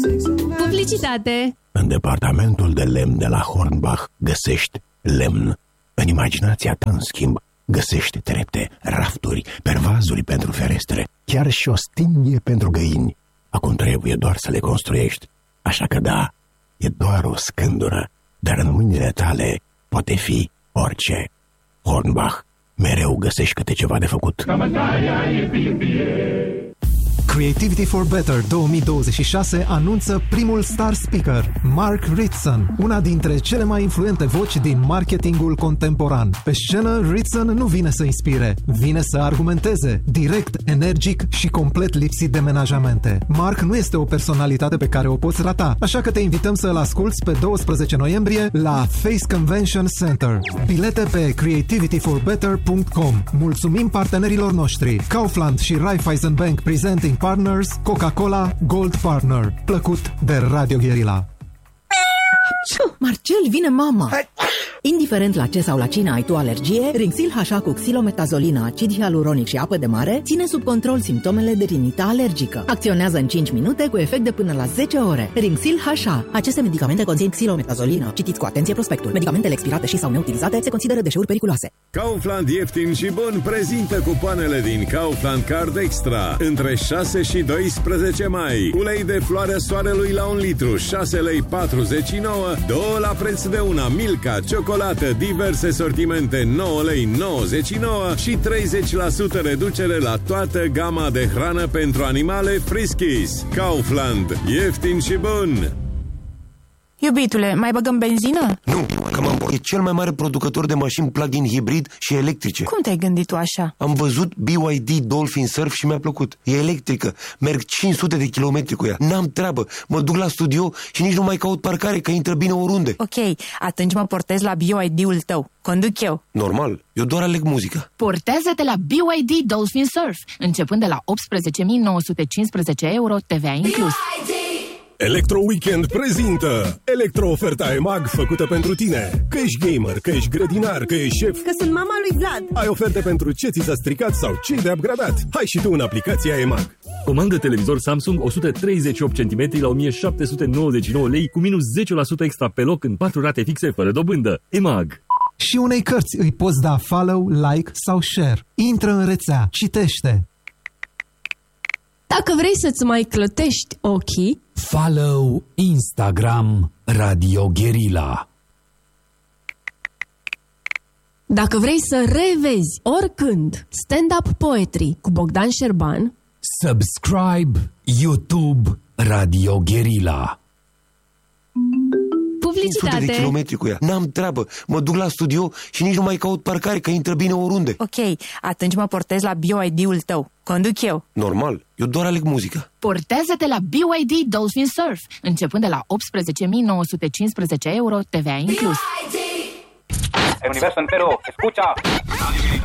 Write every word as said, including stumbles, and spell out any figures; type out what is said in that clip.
Publicitate. În departamentul de lemn de la Hornbach găsești lemn. În imaginația ta, în schimb, găsești trepte, rafturi, pervazuri pentru ferestre, chiar și o stinghie pentru găini. Acum trebuie doar să le construiești. Așa că da, e doar o scândură, dar în mâinile tale poate fi orice. Hornbach, mereu găsești câte ceva de făcut. Creativity for Better două mii douăzeci și șase anunță primul star speaker, Mark Ritson, una dintre cele mai influente voci din marketingul contemporan. Pe scenă, Ritson nu vine să inspire, vine să argumenteze, direct, energic și complet lipsit de menajamente. Mark nu este o personalitate pe care o poți rata, așa că te invităm să îl asculți pe douăsprezece noiembrie la Face Convention Center. Bilete pe creativity for better punct com. Mulțumim partenerilor noștri, Kaufland și Raiffeisen Bank Presenting Partners, Coca-Cola Gold Partner. Plăcut de Radio Guerilla. Marcel, vine mama! Indiferent la ce sau la cine ai tu alergie, Rinxil H A cu xilometazolină, acid hialuronic și apă de mare ține sub control simptomele de rinită alergică. Acționează în cinci minute cu efect de până la zece ore. Rinxil H A. Aceste medicamente conțin xilometazolină. Citiți cu atenție prospectul. Medicamentele expirate și sau neutilizate se consideră deșeuri periculoase. Kaufland ieftin și bun prezintă cupoanele din Kaufland Card Extra. Între șase și doisprezece mai. Ulei de floarea soarelui la un litru, șase lei patruzeci și nouă, două la preț de una. Milka, ciocolată, diverse sortimente, nouă lei nouăzeci și nouă și treizeci la sută reducere la toată gama de hrană pentru animale Friskies. Kaufland, ieftin și bun! Iubitule, mai băgăm benzină? Nu, că m-am... e cel mai mare producător de mașini plug-in hibrid și electrice. Cum te-ai gândit tu așa? Am văzut B Y D Dolphin Surf și mi-a plăcut. E electrică, merg cinci sute de kilometri cu ea. N-am treabă, mă duc la studio și nici nu mai caut parcare, că intră bine oriunde. Ok, atunci mă portez la B Y D-ul tău. Conduc eu. Normal, eu doar aleg muzica. Portează-te la B Y D Dolphin Surf, începând de la optsprezece mii nouă sute cincisprezece euro, T V A inclus. Electro Weekend prezintă electro-oferta E M A G făcută pentru tine. Că ești gamer, că ești grădinar, că ești șef, că sunt mama lui Vlad. Ai oferte pentru ce ți s-a stricat sau ce de upgradat. Hai și tu în aplicația E M A G. Comandă televizor Samsung o sută treizeci și opt centimetri la o mie șapte sute nouăzeci și nouă lei cu minus zece la sută extra pe loc în patru rate fixe fără dobândă. E M A G. Și unei cărți îi poți da follow, like sau share. Intră în rețea, citește. Dacă vrei să-ți mai clătești ochii, follow Instagram Radio Guerilla. Dacă vrei să revezi oricând stand-up poetry cu Bogdan Șerban, subscribe YouTube Radio Guerilla. Publicitate. cinci sute de kilometri cu ea. N-am treabă, mă duc la studio și nici nu mai caut parcare, că intră bine oriunde. Ok, atunci mă portez la B Y D-ul tău. Conduc eu. Normal, eu doar aleg muzica. Portează-te la B Y D Dolphin Surf, începând de la optsprezece mii nouă sute cincisprezece euro, T V A inclus. El universo entero escucha.